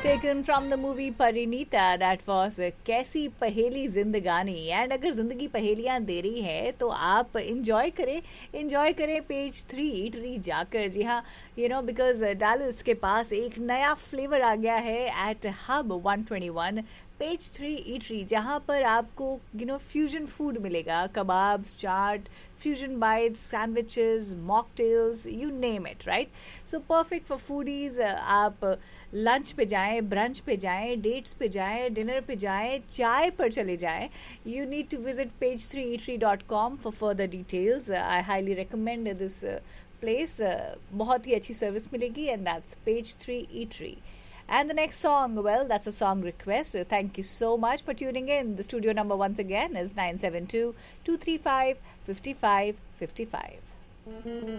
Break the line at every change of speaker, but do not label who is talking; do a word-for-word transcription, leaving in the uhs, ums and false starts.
taken from the movie Parinita. That was uh, कैसी पहेली जिंदगानी. एंड अगर जिंदगी पहेलियां दे रही है तो आप इंजॉय करें इंजॉय करें पेज थ्री ईटरी जाकर. जी हाँ, यू नो बिकॉज डालस के पास एक नया फ्लेवर आ गया है eight hub one twenty one page three eatery, जहाँ पर आपको यू नो फ्यूजन फूड मिलेगा. Kebabs, chaat, fusion bytes, sandwiches, mocktails, you name it, right. So perfect for foodies. आप लंच पे जाएं, ब्रंच पे जाएं, डेट्स पे जाएं, डिनर पे जाएं, चाय पर चले जाएं. You need to visit page three eatery dot com for further details. I highly recommend this place. बहुत ही अच्छी सर्विस मिलेगी and that's page three eatery. And the next song, well, that's a song request. Thank you so much for tuning in. The studio number once again is nine seven two, two three five, five five five five.